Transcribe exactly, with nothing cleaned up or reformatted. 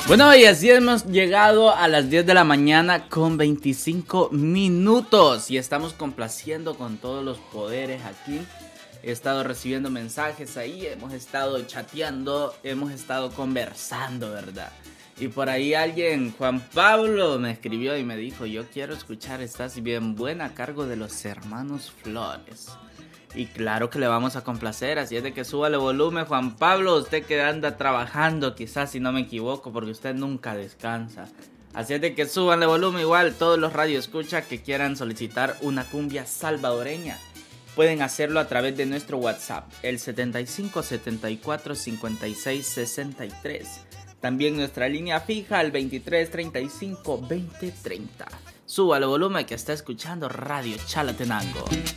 Bueno, y así hemos llegado a las diez de la mañana con veinticinco minutos y estamos complaciendo con todos los poderes aquí. He estado recibiendo mensajes ahí, hemos estado chateando, hemos estado conversando, ¿verdad? Y por ahí alguien, Juan Pablo, me escribió y me dijo: yo quiero escuchar Estás Bien Buena a cargo de los hermanos Flores. Y claro que le vamos a complacer, así es de que súbale volumen, Juan Pablo, usted que anda trabajando, quizás si no me equivoco, porque usted nunca descansa. Así es de que súbanle volumen, igual todos los radioescuchas que quieran solicitar una cumbia salvadoreña. Pueden hacerlo a través de nuestro WhatsApp, el setenta y cinco, setenta y cuatro, cincuenta y seis, sesenta y tres. También nuestra línea fija, el veintitrés, treinta y cinco, veinte, treinta. Súbale volumen que está escuchando Radio Chalatenango.